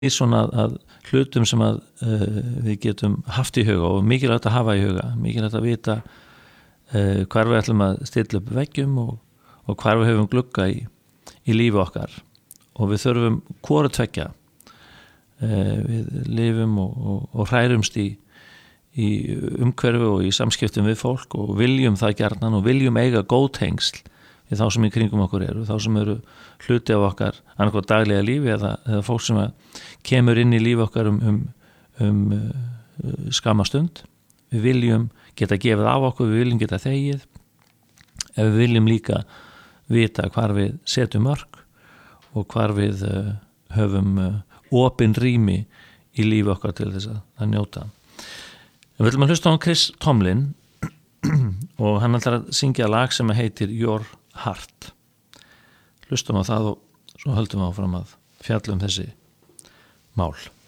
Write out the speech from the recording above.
svona að hlutum sem að við getum haft í huga og mikilvægt að hafa í huga, mikilvægt að vita hvar við ætlum að stilla upp veggjum og hvar við höfum glugga í lífi okkar og við þurfum hvoru tveggja. Við lifum og hrærumst í umhverfi og í samskiptum við fólk og viljum það gjarnan og viljum eiga góð tengsl við þá sem í kringum okkur eru, þá sem eru hluti af okkar annarkvæmt daglega lífi eða fólk sem kemur inn í lífi okkar skamma stund. Við viljum geta gefið af okkur, við viljum geta þegið, ef við viljum líka vita hvar við setjum mörk og hvar við höfum opin rými í lífi okkar til þess að njóta. Við viljum að hlusta á Chris Tomlin og hann ætlar að syngja lag sem heitir Your Heart. Hlustum á það og svo höldum við áfram að fjalla þessi mál.